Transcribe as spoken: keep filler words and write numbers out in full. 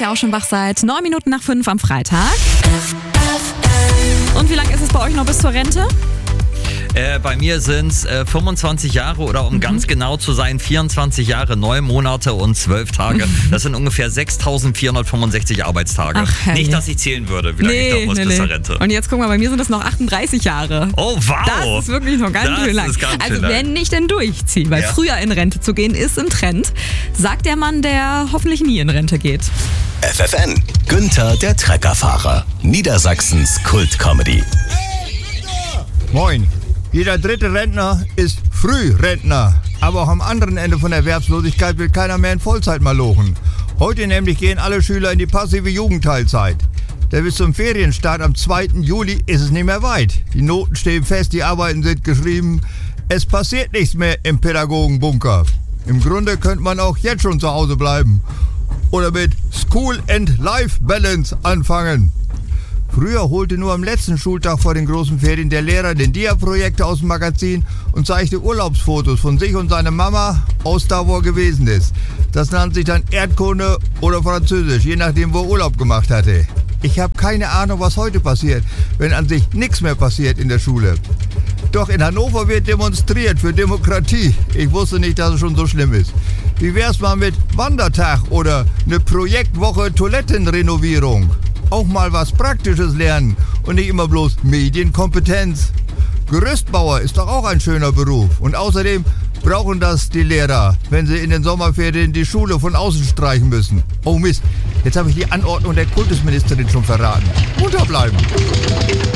ihr auch schon wach seid. Neun Minuten nach fünf am Freitag. Und wie lange ist es bei euch noch bis zur Rente? Äh, bei mir sind es äh, fünfundzwanzig Jahre oder um mhm. ganz genau zu sein, vierundzwanzig Jahre, neun Monate und zwölf Tage. Das sind ungefähr sechstausendvierhundertfünfundsechzig Arbeitstage. Ach, Nicht, dass ich zählen würde, wie lange nee, ich da muss nee, bis zur nee. Rente. Und jetzt guck mal, bei mir sind es noch achtunddreißig Jahre. Oh, wow. Das ist wirklich noch ganz das schön lang. Ist ganz also schön lang. wenn ich denn durchziehe, weil ja. früher in Rente zu gehen ist im Trend, sagt der Mann, der hoffentlich nie in Rente geht. F F N, Günther der Treckerfahrer, Niedersachsens Kult-Comedy. Moin. Jeder dritte Rentner ist Frührentner. Aber auch am anderen Ende von der Erwerbslosigkeit will keiner mehr in Vollzeit malochen. Heute nämlich gehen alle Schüler in die passive Jugendteilzeit. Denn bis zum Ferienstart am zweiten Juli ist es nicht mehr weit. Die Noten stehen fest, die Arbeiten sind geschrieben. Es passiert nichts mehr im Pädagogenbunker. Im Grunde könnte man auch jetzt schon zu Hause bleiben. Oder mit School and Life Balance anfangen. Früher holte nur am letzten Schultag vor den großen Ferien der Lehrer den Dia-Projektor aus dem Magazin und zeigte Urlaubsfotos von sich und seiner Mama aus da, wo er gewesen ist. Das nannte sich dann Erdkunde oder Französisch, je nachdem, wo er Urlaub gemacht hatte. Ich habe keine Ahnung, was heute passiert, wenn an sich nichts mehr passiert in der Schule. Doch in Hannover wird demonstriert für Demokratie. Ich wusste nicht, dass es schon so schlimm ist. Wie wär's mal mit Wandertag oder eine Projektwoche Toilettenrenovierung? Auch mal was Praktisches lernen und nicht immer bloß Medienkompetenz. Gerüstbauer ist doch auch ein schöner Beruf. Und außerdem brauchen das die Lehrer, wenn sie in den Sommerferien die Schule von außen streichen müssen. Oh Mist, jetzt habe ich die Anordnung der Kultusministerin schon verraten. Munter bleiben.